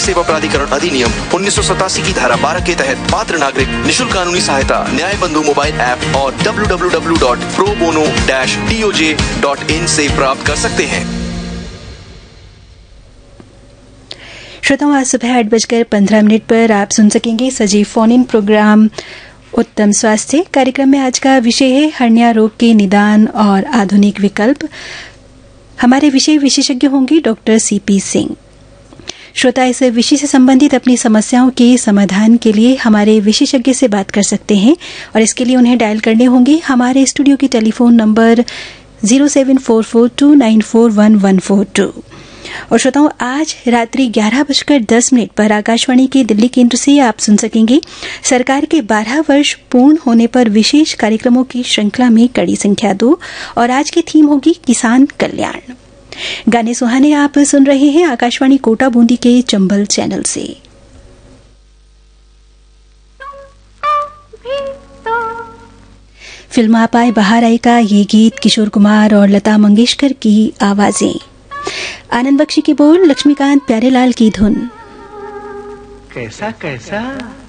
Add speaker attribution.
Speaker 1: सेवा प्राधिकरण अधिनियम 1987 की धारा 12 के तहत पात्र नागरिक निशुल्क कानूनी सहायता न्याय बंधु मोबाइल ऐप और www.probono-toj.in से प्राप्त कर सकते हैं।
Speaker 2: श्रोताओं, आज सुबह 8:15 पर आप सुन सकेंगे सजीव फोन इन प्रोग्राम उत्तम स्वास्थ्य। कार्यक्रम में आज का विषय है हर्निया रोग के निदान और आधुनिक विकल्प। हमारे विषय विशेषज्ञ होंगे डॉक्टर सीपी सिंह। श्रोता इस विषय से संबंधित अपनी समस्याओं के समाधान के लिए हमारे विशेषज्ञ से बात कर सकते हैं और इसके लिए उन्हें डायल करने होंगे हमारे स्टूडियो की टेलीफोन नंबर 07442941142। और श्रोताओं, आज रात्रि 11:10 पर आकाशवाणी के दिल्ली केंद्र से आप सुन सकेंगे सरकार के 12 वर्ष पूर्ण होने पर विशेष कार्यक्रमों की श्रृंखला में कड़ी संख्या 2 और आज की थीम होगी किसान कल्याण। गाने सुहाने आप सुन रहे हैं आकाशवाणी कोटा बूंदी के चंबल चैनल से। फिल्म आप आए बहार आई का ये गीत किशोर कुमार और लता मंगेशकर की आवाजें, आनंद बख्शी की बोल, लक्ष्मीकांत प्यारेलाल की धुन।
Speaker 3: कैसा कैसा